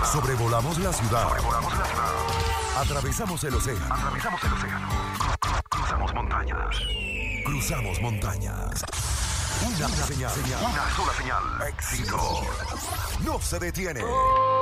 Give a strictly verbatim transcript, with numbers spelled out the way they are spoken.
Sobrevolamos la ciudad. Sobrevolamos la ciudad. Atravesamos el océano. Atravesamos el océano. Cruzamos montañas. Cruzamos montañas. Una señal. señal. Una sola señal. Éxito. No se detiene.